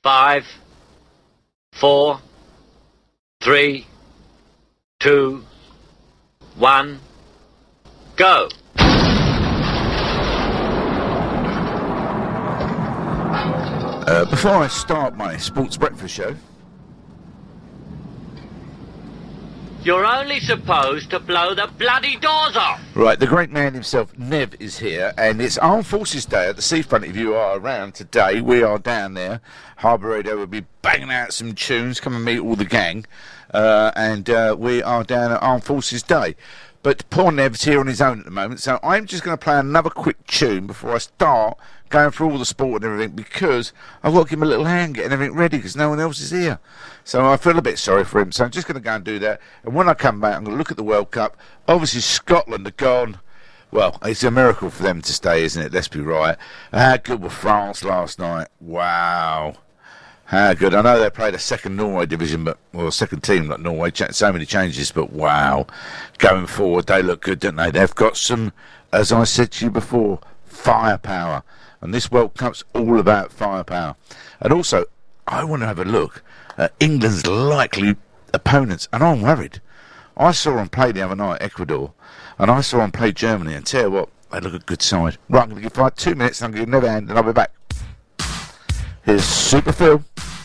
5, 4, 3, 2, 1, go. Before I start my sports breakfast show, You're only supposed to blow the bloody doors off. right, the great man himself, Nev, is here, and it's Armed Forces Day at the seafront. If you are around today, we are down there. Harbour Radio will be banging out some tunes. Come and meet all the gang, and we are down at Armed Forces Day. But poor Nev's here on his own at the moment, so I'm just going to play another quick tune before I start going through all the sport and everything, because I've got to give him a little hand getting everything ready because no one else is here. So I feel a bit sorry for him, so I'm just going to go and do that. And when I come back, I'm going to look at the World Cup. Obviously, Scotland are gone. Well, it's a miracle for them to stay, isn't it? Let's be right. How good were France last night? Wow. How good. I know they played a second Norway division, but, well, second team, not Norway. So many changes, but wow. Going forward, they look good, don't they? They've got some, as I said to you before, firepower. And this World Cup's all about firepower. And also, I want to have a look at England's likely opponents, and I'm worried. I saw them play the other night, Ecuador, and I saw them play Germany, and tell you what, they look a good side. Right, I'm going to give 2 minutes, and I'm going to give another hand, and I'll be back. Here's Super Phil.